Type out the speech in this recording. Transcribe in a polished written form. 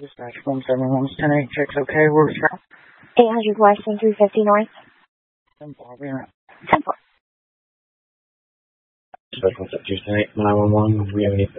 Dispatch 171 checks okay. Where's from? 800 West and 350 North. 10-4, be around. 10-4. Dispatch 172 911, we have any